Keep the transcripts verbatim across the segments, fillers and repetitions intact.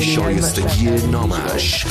شایستگی نامش.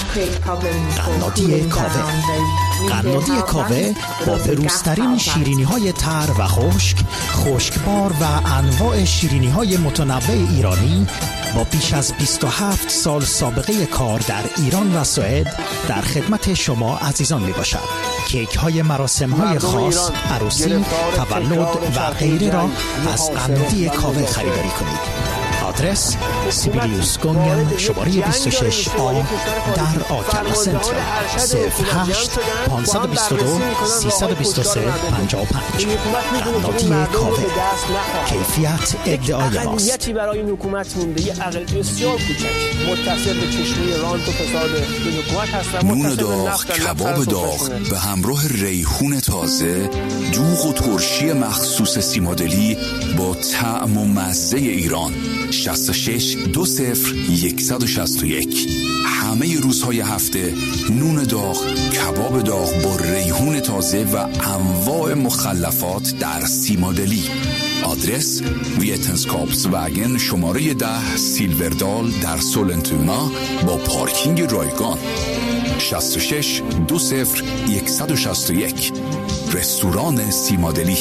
قنادی کاوه. قنادی کاوه با بروزترین شیرینی های تر و خشک، خشکبار و انواع شیرینی های متنوع ایرانی با بیش از بیست و هفت سال سابقه کار در ایران و سوئد در خدمت شما عزیزان می باشد. کیک های مراسم های خاص، عروسی، تولد و غیره را از قنادی کاوه خریداری کنید. آدرس سیبیلیوس گونگن شماره بیست و شش آ در آکلا سنتر، صفر هشت پانصد و بیست و دو سیصد و بیست و سه پنجاه و پنج. قنادی کاوه، کیفیت ادعای ماست. اهمیتی برای این حکومت مونده یه عقل بسیار کوچک متصل به چشمه رانت و فساد این حکومت هستن. نون داغ، کباب داغ به همراه ریحون تازه، دوغ و ترشی مخصوص سیمادلی با طعم و مزه ایران. شصت و شش دو صفر صد و شصت و یک. همه روزهای هفته نون داغ، کباب داغ با ریحون تازه و انواع مخلفات در سیمادلی. آدرس ویتنسکاپس وگن شماره ده سیلوردال در سولنتونا با پارکینگ رایگان. شصت و شش دو صفر صد و شصت و یک. رستوران سیمادلی.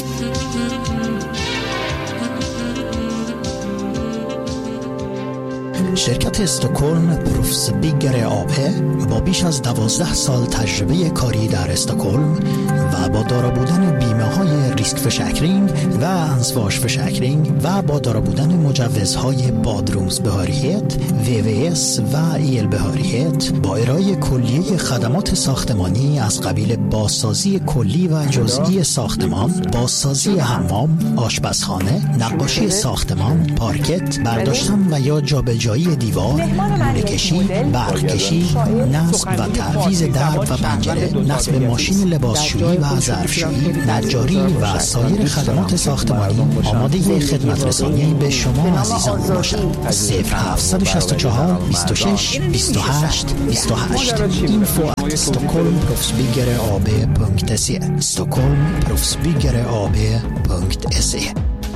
شرکت استکهلم پروفس بیگر آبه با بیش از دوازده سال تجربه کاری در استکهلم و با دارا بودن بیمه های ریسک فشکرینگ و انسواش فشکرینگ و با دارا بودن مجوزهای بادرومز بهاریت، وی وی اس و ایل بهاریت با ارائه کلیه خدمات ساختمانی از قبیل بازسازی کلی و جزئی ساختمان، بازسازی حمام، آشپزخانه، نقاشی ساختمان، پارکت، برداشتن و یا جابجایی دیوار، لوله کشی، برق کشی، نصب و تعویض درب و پنجره، نصب ماشین لباسشویی و ظرفشویی، نجاری و سایر خدمات ساختمانی آماده خدمت رسانی به شما عزیزان باشد. صفر هفت شش چهار بیست و شش بیست و هشت بیست و هشت. اینفو ات استکهلم پروفسبیگر آبه پونکت سی استکهلم پروفسبیگر آبه پونکت سی.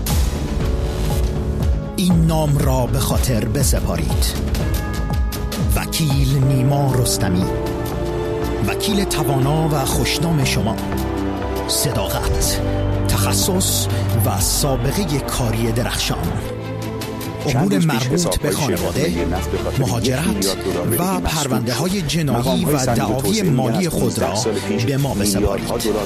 این نام را به خاطر بسپارید: وکیل نیما رستمی، وکیل توانا و خوشنام شما. صداقت، تخصص و سابقه کاری درخشان، امور مربوط به خانواده، مهاجرت و پرونده های جنایی و دعاوی مالی خود را به ما بسپارید.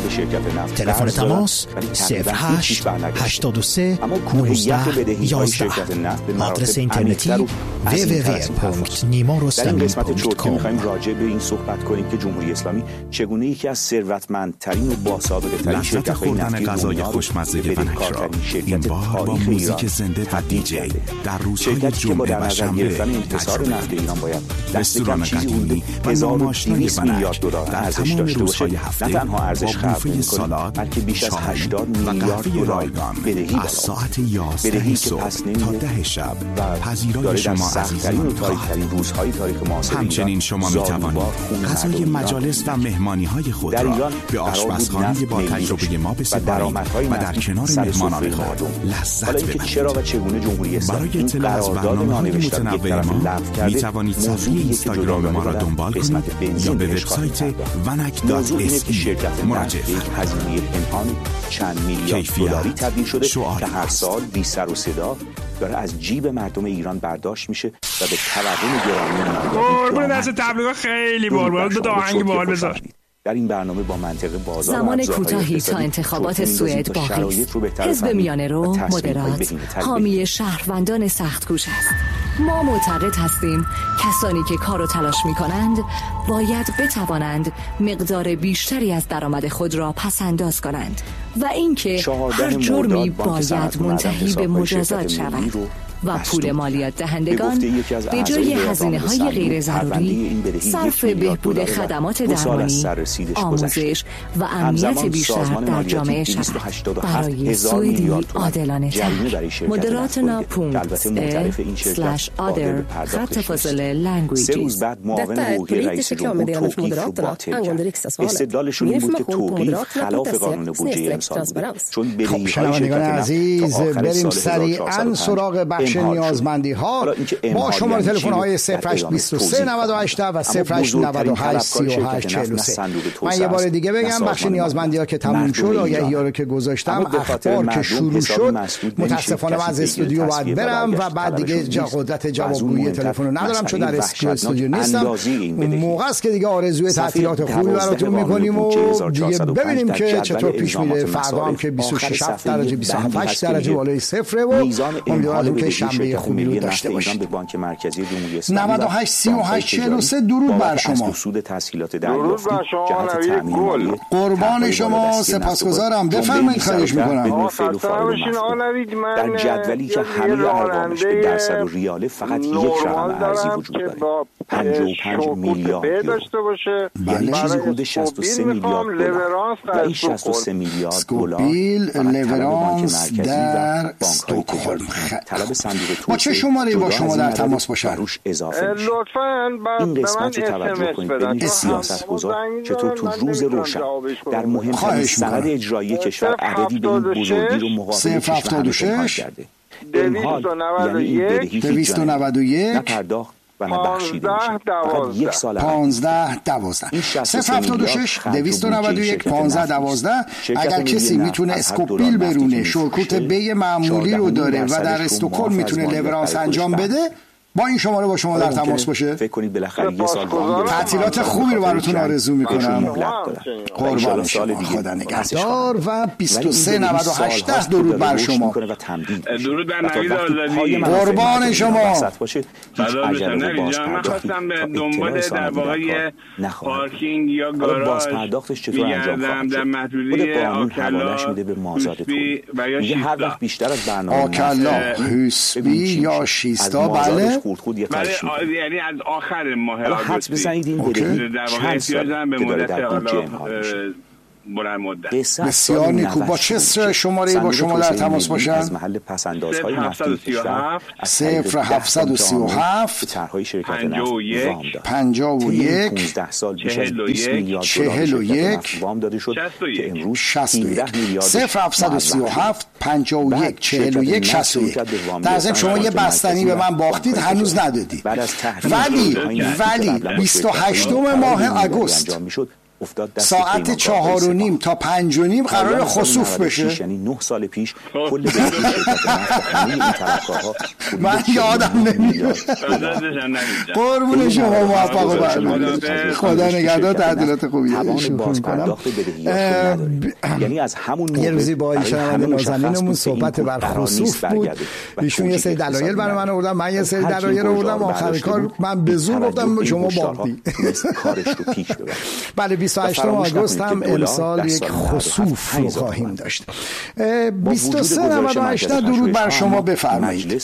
تلفن تماس صفر هشت هشتاد و سه نوزده یازده. آدرس اینترنتی دبلیو دبلیو دبلیو دات نیما رستمی دات کام. می‌خوایم راجع به این صحبت کنیم که جمهوری اسلامی چگونه یکی از ثروتمندترین و باسابقه‌ترین شرکت‌های نفتی غذای خوشمزه ونک را این بار با موزیک زنده و دیجی در روزهای جمعه و شنبه تجربه. رستوران قدیمی و ناماشنای ونک در تمام روزهای هفته با بوفه سالاد، شاهی و قهوه رایگان از ساعت یازده صبح تا ده شب پذیرای شما عزیزان خواهد. همچنین شما می توانید غذای مجالس و مهمانی های خود را به آشپزخانه با تجربه ما بسپارید و در کنار مهمانان خود لذت ببرید. برای اطلاع از برنامه‌های متنوع ما می توانید صفحه اینستاگرام ما را دنبال کنید یا به وبسایت ونک دات اس ای مراجعه کنید. چند میلیارد دلاری تبدیل شده که هر سال بی سر و صدا داره از جیب مردم ایران برداشت میشه و به تورم گرانی قربون دست تبلیغات خیلی بال بود. دو آهنگ بال بذار. در این برنامه با منطقه بازار زمان کوتاهی تا انتخابات سوئد باقی است. حزب میانه رو مدرات حامی شهروندان سخت کوش است. ما معتقد هستیم کسانی که کار و تلاش می کنند باید بتوانند مقدار بیشتری از درآمد خود را پس انداز کنند و اینکه هر جرمی باید منتهی به مجازات شود و پول مالیات دهندگان به جای هزینه های غیر ضروری صرف بهبود خدمات درمانی، آموزش و امنیت بیشتر در جامعه شود. برای سوئدی عادلانه تر. مدراتنا پونکت سلاش آدر خط فاصله لنگویجیز. Detta är ett politiskt reklammeddelande från Moderaterna angående riksdagsvalet. Mer information på moderaterna.se snedstreck transparens. خب شنوندگان عزیز، بریم سریعا سراغ بخش بخش نیازمندی ها با شماره تلفن های صفر هشت دو سه نود و هشت و صفر هشت نود و هشت سی و هشت چهل و سه. من یه بار دیگه بگم بخش نیازمندی ها که تموم شد، آگهی ها رو که گذاشتم، اخبار که شروع شد، متاسفانه من از استودیو باید برم و بعد دیگه جا قدرت جوابگویی تلفن رو ندارم چون در استودیو نیستم. اون موقع است که دیگه آرزوی تعطیلات خوبی براتون میکنیم و دیگه ببینیم که چطور پیش میره. فردا هم که بیست و شش درجه بیست و هفت درجه بالای صفره و امیدوارم که شنبه خوبی رو داشته باشید. نود و هشت سی و هشت چهل و سه درود بر شما. درود بر شما نوید گل. قربان شما، سپاسگزارم. بفرمایید، خواهش میکنم. در جدولی که همه ارقامش به درصد و ریاله فقط یک رقم ارزی وجود داره، پنجاه و پنج میلیارد یورو داشته باشه. یعنی چیزی حدود شصت و سه میلیارد دلار و این شصت و سه میلیارد دلار لورانس در استکهلم. با چه شماره با شما در تماس باشم؟ لطفاً این قسمت رو توجه کنید ببینید سیاستگزار چطور تو روز روشن در مهمترین سند اجرایی کشور عددی به این بزرگی رو مقابل کشور کرده. امحال یعنی این بدهی دویست و نود و یک نپرداخت و نبخشیده میشه. فقط یک سال پانزده دوازده صفر هفتاد و شش دویست و نود و یک پانزده دوازده. اگر کسی میتونه اسکوپیل برونه، شورکوت بی معمولی رو داره و در استکهلم میتونه لورانس انجام بده، با این شماره با شما در تماس باشه. فکر کنید بالاخره یه سال تعطیلات خوبی رو براتون آرزو میکنم. قربان شما، خدا نگهدار. و بیست و سه نود و هشت درود بر شما. درود بر نوید آزادی. قربان شما. من خواستم به دنبال در واقع پارکینگ یا گاراژ میگردم در محدوده آکلا حوسبی و یا شیستا. آکلا حوسبی یا شیستا، بله. بله، یعنی از آخر ماه حدس بزنید این بدهی در واقع احتیاج دارم به مدت حالا بلند مدت. بسیار نیکو. با چه شماره با شما در تماس باشم؟ از محل پسندازهای نفتی کشور صفر هفتصد و سی و هفت طرحهای شرکت نفت وام داد. پنجاه و یک پانزده سال بیش از بیست میلیارد دلار شرکت وام داده شد که امروز هفده میلیارد. صفر هفتصد و سی و هفت پنجاه و یک چهل و یک شصت و یک. در ضمن شما یه بستنی به من باختید، هنوز ندادید. ولی ولی بیست و هشتم ماه آگوست ساعت چهار و نیم تا پنج و نیم قرار خسوف بشه. یعنی نه سال پیش کل این طرفدارها من یادم نمیاد. قربون شما، موفق و برنامه. خدا نگهدار. تعطیلات خوبی توان بازپرداخت بدهیات نداره. یعنی از همون موقع یه روزی با ایشون نازنینمون صحبت بر خسوف بود. ایشون یه سری دلایل برای من آوردن، من یه سری دلایل آوردم. آخر کار من به زور گفتم شما باقی کارش رو پیش ببرید. بله، بیست و هشتم آگوست هم امسال یک خسوف رو خواهیم داشت. بیست و سه نود و هشت درود بر شما. بفرمایید.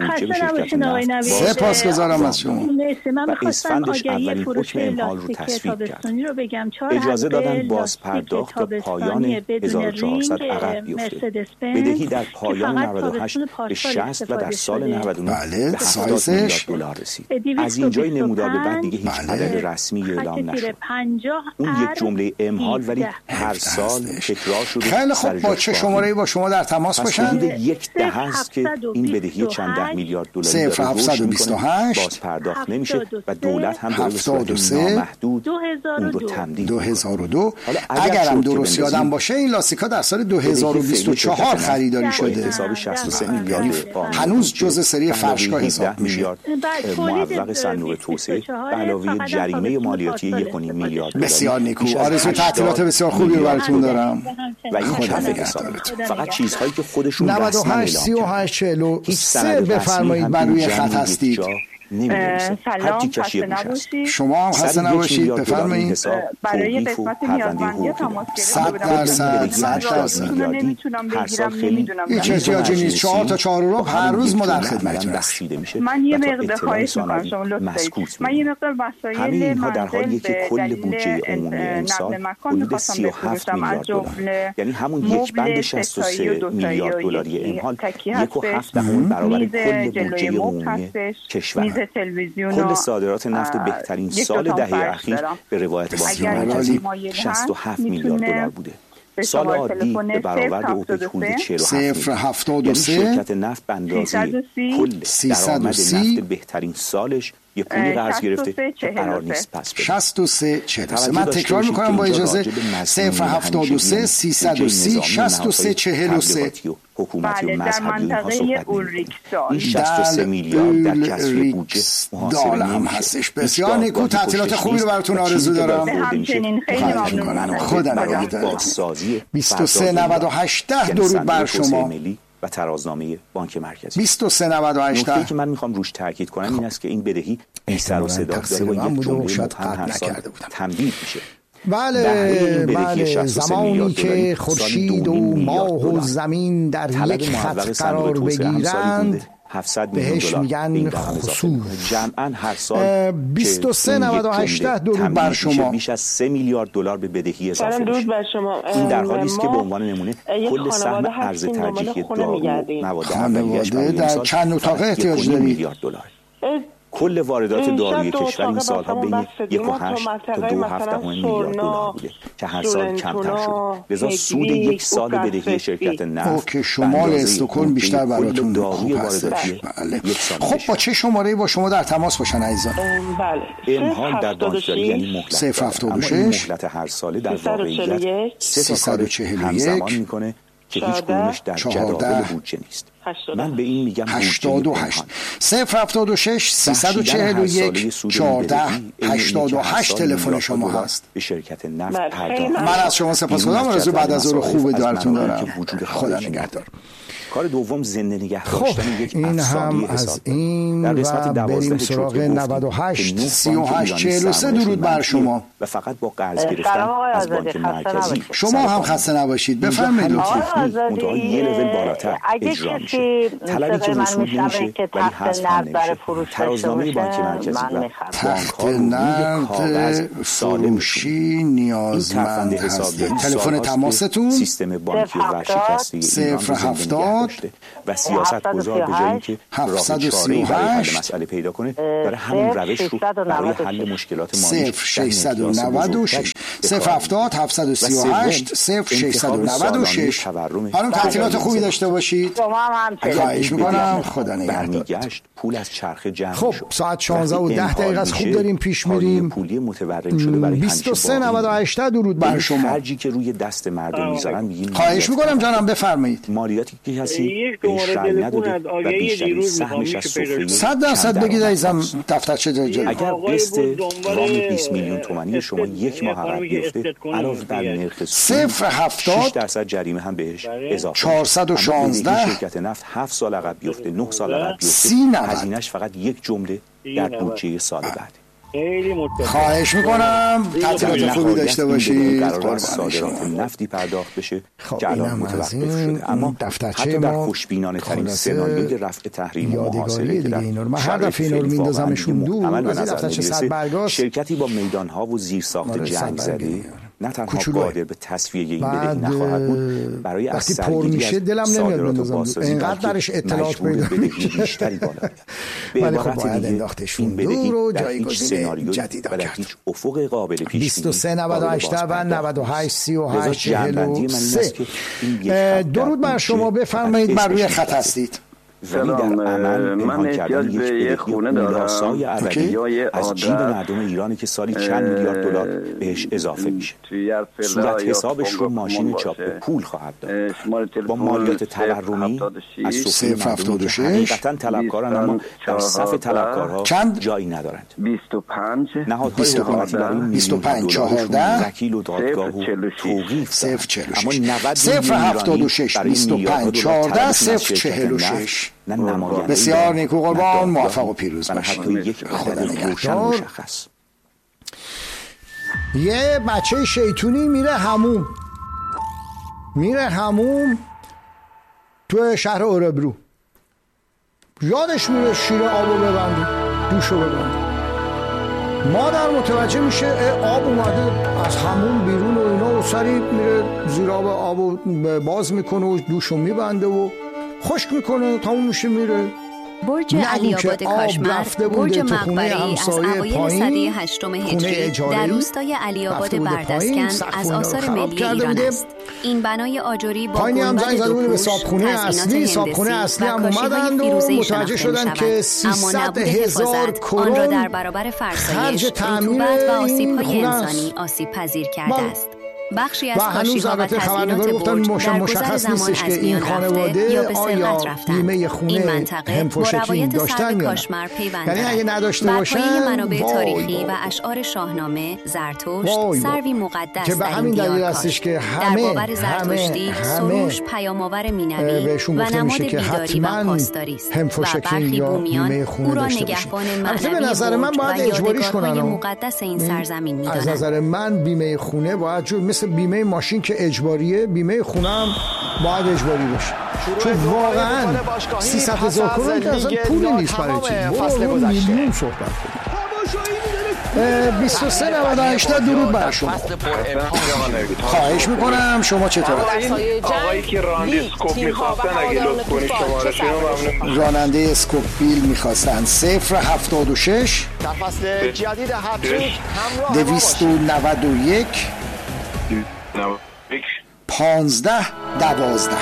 سپاسگزارم از شما. من می‌خواستم آگهی فروش لاستیک تابستانی رو بگم. اجازه دادن بازپرداخت تا پایان هزار و چهارصد عقب بیفته. بدهی در پایان نود و هشت به شصت و در سال نود و نه بله به هفتاد میلیارد دلار رسید. از اینجای نمودار به بعد دیگه هیچ عدد رسمی اعلام نشد. اون یک جمله امحال ولی هر سال تکرار شده. خیلی خوب. با چه شماره‌ای با شما در تماس باشن؟ یک ده است که این بدهی چند ده میلیارد دلاری صفر هفتصد و بیست و هشت باز پرداخت نمیشه و دولت هم به صورت نامحدود اون رو تمدید دو هزار و دو. اگرم درست یادم باشه این لاستیکا در سال دو هزار و بیست و چهار خریداری شده. حساب شصت و سه میلیارد هنوز جزء سری فرشگاه حساب میشه. معوق صندوق توسعه به علاوه جریمه مالیاتی یک و نیم میلیارد دلار. بسیار نیکو. آرزوی تعطیلات بسیار خوبی رو براتون دارم. و این کف حسابت فقط چیزهایی که خودشون رسما نود و هشت سی و هشت چهل و سه بفرمایید. بر روی خط هستید. سلام، خسته نباشید. شما هم خسته نباشید. بفرمایید. برای قسمت نیازمندی تماس گرفتم. صد درصد صد درصد نمیتونم بگیرم، نمیدونم. هیچ احتیاجی نیست. چهار تا چهار رو هر روز ما در خدمتتون هستیم. من یه مقدار خواهش می‌کنم شما لطفاً من یه مقدار وسایل منزل به کل بودجه عمومی امسال حدود سی و هفت میلیارد دلار، یعنی همون یک بند شصت و سه میلیارد دلاری امحال یک و هفت دهم برابر کل بودجه عمومی کشور. کل صادرات نفت بهترین سال دهه اخیر به روایت بانک مرکزی شصت و هفت میلیارد دلار بوده. سال عادی به برآورد اوپک حدود چهل و هفت میلیارد. یعنی شرکت نفت به اندازه کل درآمد نفت بهترین سالش یه پولی قرض گرفته که قرار نیست پس بده. شصت و سه چهل و سه. من تکرار میکنم با اجازه. صفر هفتاد و سه سیصد و سی شصت و سه چهل و سه. حکومتی و مذهبی اینها صحبت نمی‌کنه. این شصت و سه میلیارد در کسری بودجه محاسبه هم هستش. بسیار نیکو، تعطیلات خوبی رو براتون آرزو دارم. همچنین خیلی ممنونم. خدا نگهدار. بیست و سه نود و هشت درود بر شما. و ترازنامه بانک مرکزی. بیست و سه نود و هشت. نکته‌ای که من میخوام روش تاکید کنم این است که این بدهی بی سر و صدا داره و یک جمله مبهم هر سال تمدید میشه. بله بله، زمانی که خورشید و ماه و زمین در یک خط قرار بگیرند بهش میگن خسوف. جمعاً هر سال بیست و سه نود و هشت درود بر شما. بیش از سه میلیارد دلار به بدهی اضافه میشه. درود بر شما. این در حالی است که به عنوان نمونه کل سهم ارز ترجیحی دارو مواد خانواده در چند اتاقه احتیاج دارید؟ میلیارد دلار. کل واردات داروی کشور این سالها بین یک و هشت تا دو هفته میلیارد دلار بوده که هر سال کمتر شده. لذا سود یک سال بدهی شرکت نفت که شمال استکهلم بیشتر براتون خوب هستش. بله. خب با چه شماره‌ای با شما در تماس باشن عزیزان؟ بله. امحال در بانکداری یعنی مهلت. صفر هفتاد و شش مهلت هر ساله در واقعیت سیصد و چهل و یک همزمان میکنه که هیچ کدومش در جداول بودجه نیست. من به این میگم هشتاد و هشت. صفر هفتاد و شش سیصد و چهل و یک چهارده هشتاد و هشت تلفن شما هست. به شرکت نفت پرداخت. من از شما سپاسگزارم. آرزو بعد از ظهر خوب دارتون دارم. خدا نگهدار. کار دوم زنده نگه داشتن یک افسانه از این و بریم سراغ نود و هشت سی و هشت چهل و سه درود بر شما. و فقط با قرض گرفتن از بانک مرکزی. شما هم خسته نباشید. بفرمایید. منتها یه لول بالاتر اجرا میشه. طلبی که وصول نمیشه ولی حذف هم نمیشه. ترازنامه بانک مرکزی و تخت نقد فروشی نیازمند هست. تلفن تماستون سیستم بانکی ورشکسته صفر هفتاد و سیاست گذار به جایی که راه چاره‌ای برای حل مسئله پیدا کنه داره همین روش رو برای حل مشکلات مالی صفر ششصد و نود و شش صفر هفتاد هفتصد و سی و هشت صفر ششصد و نود و شش. خانم تعطیلات خوبی داشته باشید. خواهش می‌کنم. خدا نگهدار. پول از چرخه جمع خب ساعت شانزده و ده دقیقه است. خوب داریم پیش میریم. پولی متورم شده برای بیست و سه نود و هشت درود بر شما. خرجی که روی دست مردم میذارن میگیم خواهش می‌کنم جانم بفرمایید. مالیاتی که کسی بهش رأی نداده و بیشترین سهمش از سفره صد درصد بگید عزیزم دفترچه جلو. اگر قسط وام بیست میلیون تومانی شما یک ماه عقب بیفته علاوه بر نرخ صفر هفتاد شش درصد جریمه هم بهش اضافه چهارصد و شانزده. شرکت نفت هفت سال عقب بیفته نه سال عقب بیفته هزینه‌اش فقط یک جمله در بودجه سال بعد. خواهش میکنم تعطیلات خوبی داشته باشید. قرار صادرات نفتی پرداخت بشه که الان متوقف شده، اما حتی در خوشبینانه ترین سناریوی رفع تحریم و محاصره که در هر دفعه اینا رو میندازمشون دور از دفترچه صد برگاست، شرکتی با میدانها و زیرساخت جنگ زده نه تنها قادر به تسویه این بدهی نخواهد بود، برای از سرگیری از صادرات و بازسازی اینقدر درش اطلاعات پیدا بیشتری بالا بیاد. به عبارت دیگه این بدهی در هیچ سناریوی و در هیچ افق قابل پیش بینی بیست و سه نود و هشت و نود و هشت سی و هشت چهل و سه. درود بر شما، بفرمایید. بر روی خط هستید. سلام، من احتیاج به یه خونه دارم از جیب مردم ایرانی که سالی چند میلیارد دلار بهش اضافه میشه. صورت حسابش رو ماشین چاپ پول خواهد داد با مالیات تورمی از سفره مردمی که حقیقتا طلبکارن اما در صف طلبکارها جایی ندارند. بیست و پنج نهادهای حکومتی برای میلیون دلارشون وکیل و دادگاه و توقیف دارند، اما نود صفر هفتاد و شش بیست و پنج چهارده صفر چهل و شش. بسیار نیکو قربان، موفق و پیروز باشید. خدا نگهدار. یه بچه شیطونی میره هموم میره هموم تو شهر اوربرو، یادش میره شیر آبو ببنده، دوشو ببنده. مادر متوجه میشه آب اومده از هموم بیرون و اینا و سریع میره زیر آب آبو باز میکنه و دوشو میبنده و خشک میکنه، تموم میشه میره. برج علی‌آباد کاشمر، برج مقبره‌ای از اوایل سده هشتم هجری در روستای علی‌آباد بردسکن از آثار ملی ایران است. این بنای آجری با گنبد دوپوش، تزئینات هندسی و کاشی‌های فیروزه‌ای شناخته می‌شود، اما نبود حفاظت آن را در برابر فرسایش، رطوبت و آسیب‌های انسانی آسیب پذیر کرده است. بخشی از کاشی‌ها و تزئینات برج در گذر زمان از میان رفته یا به سرقت رفتند. این منطقه با روایت سرد کاشمر پیوند دارد. بر پایه منابع تاریخی و اشعار شاهنامه، زرتشت، سروی مقدس در این دیار کاش، در باور زرتشتی سروش پیام‌آور مینوی و نماد بیداری و پاسداری است و برخی بومیان او را نگهبان معنوی برج و یادگارهای مقدس این سرزمین می‌دانند. از نظر من بیمه خونه باید مثل بیمه ماشین که اجباریه، بیمه خونه هم باید اجباری باشه، چون واقعا سیصد هزار کرون که اصلا پولی نیست برای چی. برو میلیون صحبت کنیم. بیست و سه نود و هشت درود بر شما. خواهش میکنم. شما چطور؟ آقایی که راننده اسکوپ میخواستن اگه لطف کنی شمارشون رو ممنون. راننده اسکوپ بیل میخواستن. صفر هفتاد و شش در فصل جدید هتریک همراه دویست و نود و یک پانزده دوازده.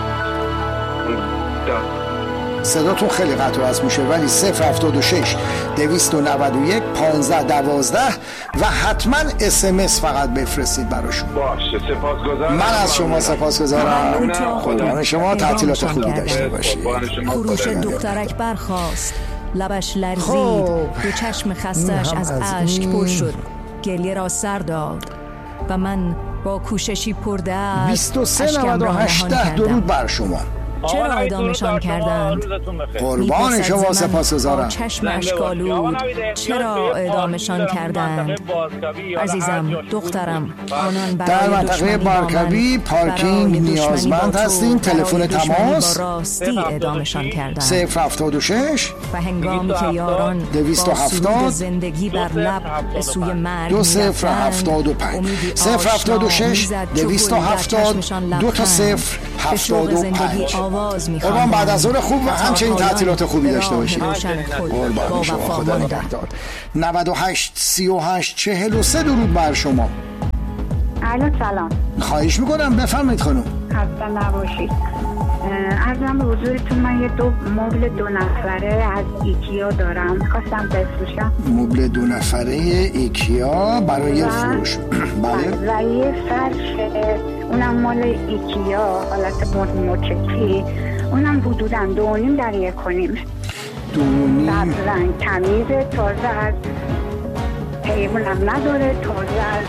صداتون خیلی قطع و وصل میشه ولی صفر هفتاد و شش دویست و نود و یک پانزده دوازده و حتما اس ام اس فقط بفرستید براشون. باشه، سپاسگزارم. من از شما سپاسگزارم. خدا شما تعطیلات خوبی داشته باشید. خروش دخترک برخاست، لبش لرزید، دو چشم خستش از اشک پر شد، گریه را سر داد و من با کوششی پردرد بیست و سه نود و هشت درود بر شما. چرا اعدامشان کردند؟ قربان شما سپاسگزارم. چشم اشکالود چرا اعدامشان کردند؟ عزیزم، دخترم، آنان در منطقه بارکبی پارکینگ نیازمند هستین. تلفن تماس راستی اعدامشان کردند. صفر هفتاد و شش و هنگامی که یاران دویست و هفتاد زندگی بر لب به سوی مرگ دو صفر هفتاد و پنج صفر هفتاد و شش دویست و هفتاد دو تا صفر هفتاد و پنج. قربان بعد از ظهر خوب و همچنین تعطیلات خوبی داشته باشید. قربان شما، خدا نگهدار. نود و هشت سی و هشت چهل و سه درود بر شما. الو سلام. خواهش میکنم بفرمایید خانم. خسته نباشید. عرضم به حضورتون من یه دو مبل دو نفره از ایکیا دارم، خواستم بفروشم. مبل دو نفره ایکیا برای فروش. بله. و یه فرش اونم مال ایکیا حالت موچکی، اونم حدوداً دو و نیم در یک کنیم. دو و نیم. رنگ تمیزه، تازه از پیمونم نداره، تازه از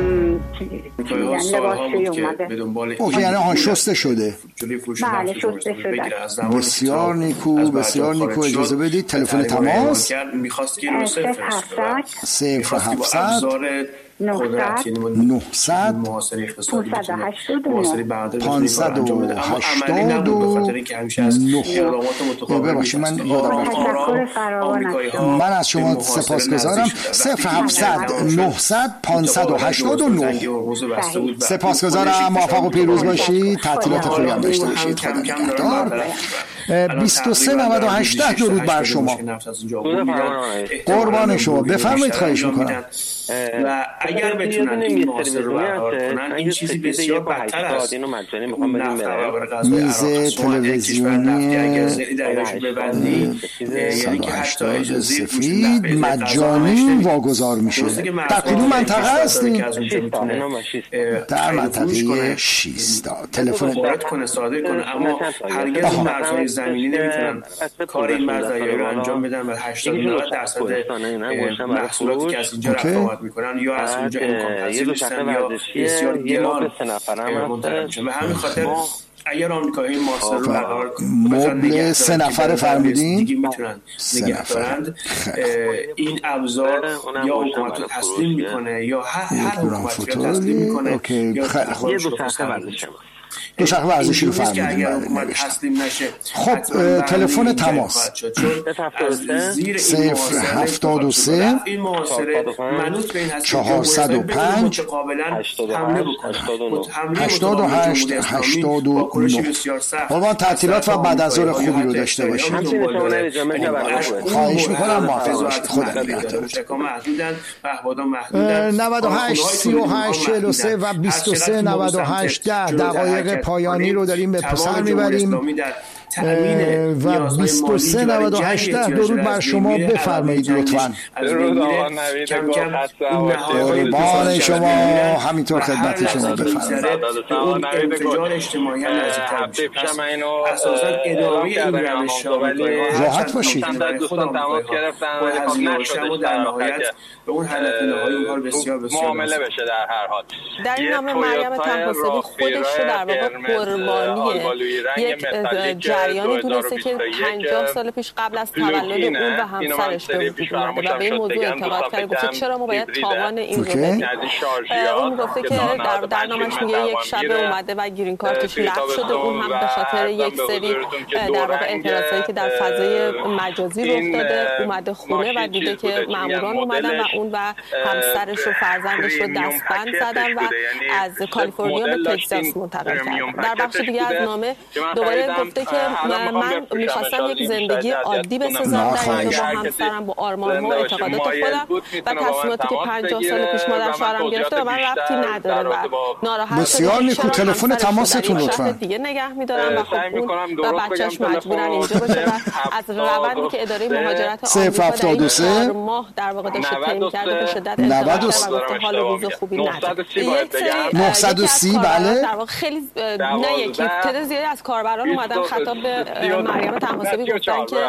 لباسی اومده. اوه یعنی آن شسته شده. بله شسته شده. بسیار نیکو، بسیار نیکو. اجازه بدید تلفن تماس صفر هفتصد نهصد پانصد و هشتاد و نه. ببخشید من یادم رفت. من از شما سپاسگزارم. صفر هفتصد نهصد پانصد و هشتاد و نه. سپاسگزارم. موفق و پیروز باشید. تعطیلات خوبی هم داشته باشید. خدا نگهدار. بیست و سه نود و هشت درود بر شما. قربان شما. بفرمایید. خواهش میکنم. و اگر بتونن این محاسبه رو برقرار کنن این چیزی بسیار بدتر است. میز تلویزیونی سفید مجانی واگذار میشه. در کدوم منطقه هستین؟ در منطقه شیستا. تلفن وارد کنه، صادر کنه، اما هرگز این مرزهای زمینی نمیتونن کار این مرزهای رو انجام بدن و هشتاد تا نود درصد محصولاتی که از اینجا رفت میکنن یا از اونجا امکان پذیر نیستن یا بسیار گران منتقل میشن. به همین خاطر اگر آمریکایی محاصره رو برقرار مبل سه نفره فرمودین دیگه میتونن نگه دارند، این ابزار یا حکومت رو تسلیم میکنه یا هر هر حکومتی رو تسلیم میکنه یا یه دو صفحه ورزش دوچرخه ورزشی رو فرمودیم. خب تلفن تماس صفر هفتاد و سه چهارصد و پنج هشتاد و هشت هشتاد و نه. قربان تعطیلات و بعد از ظهر خوبی رو داشته باشید. خواهش میکنم موفق باشید. خدا نگهدار. نود و هشت سی و هشت چهل و سه و بیست و سه نود و هشت ده دقایق پایانی رو داریم به پسر میبریم و بیست و سه نود و هشت درود بر شما. بفرمایید لطفاً. درود آقا نوید گل. قربان شما، همینطور خدمت شما. بفرمایید. آقا نوید گل. اجتماعی هم نزدیک‌تر بشه. اساساً ادامه این روش راحت باشید. دوستان تماس گرفتن خب نشد و در نهایت به اون هدف نهایی اونها رو بسیار بسیار معامله بشه. در هر حال در این نامه مریم طاهرسلی خودش رو در واقع قربانی یک جریانی دونسته که پنجاه سال پیش قبل از تولد اون و همسرش به وجود اومده و به این موضوع انتقاد کرده. گفته چرا ما باید تاوان این رو بدیم. اون گفته که در در نامش میگه یک شب اومده و گرین کارتش لغو شده، اون هم به خاطر یک سری در واقع اعتراضایی که در فضای مجازی رخ داده اومده خونه و دیده که ماموران اومدن و اون و همسرش و فرزندش رو دستبند زدن و از کالیفرنیا به تگزاس منتقل کردن. در بخش دیگه از نامه دوباره گفته که من میخواستم یک زندگی عادی بسازم در اینجا با همسرم، با آرمان‌ها و اعتقادات خودم و تصمیماتی که پنجاه سال پیش مادر شوهرم گرفته و من ربطی نداره و ناراحت بسیار نیکو. تلفن تماستون لطفاً. دیگه نگه می‌دارم و خب اون و بچه‌اش مجبورن اینجا باشه و از روندی که اداره مهاجرت آمریکا در این ماه در واقع داشته تعیین کرده به شدت انتقاد کرده و گفته حال روز خوبی نداره. نهصد و سی بله. در واقع خیلی نه یکی تعداد زیادی از کاربران اومدن خطاب به مریم طاهرسلی گفتن که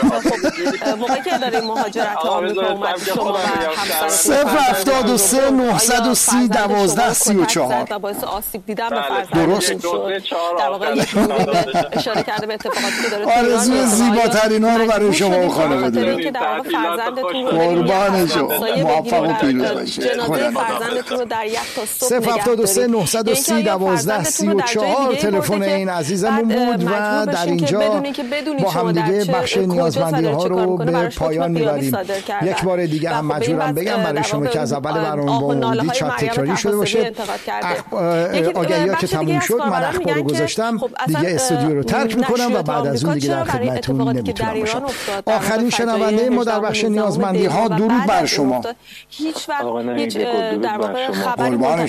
خب موقعی که اداره مهاجرت آمریکا اومد شما و همسرتون صفر هفتاد و سه نهصد و سی دوازده سی و چهار و باعث آسیب دیدن به فرزندتون شد. در واقع اشاره کرده به اتفاقاتی که داره آرزوی زیباترین ها رو برای شما و خانواده که در واقع فرزندتون رو قربان شما موفق و پیروز باشید. جنازه فرزندتون رو در یک تا صبح صفر هفتاد و سه نهصد و سی دوازده سی و چهار تلفن این عزیزمون بود و در اینجا با هم دیگه بخش نیازمندی ها رو به پایان میبریم. یک بار دیگه هم مجبورم بگم برای شما که از اول برنامه با موندید شاید تکراری شده باشه. آگهی ها که تموم شد من اخبار رو گذاشتم دیگه استودیو رو ترک میکنم و بعد از اون دیگه در خدمتتون نمیتونم باشم. آخرین شنونده ما در بخش نیازمندی ها درود بر شما. هیچ وقت هیچ در واقع خبری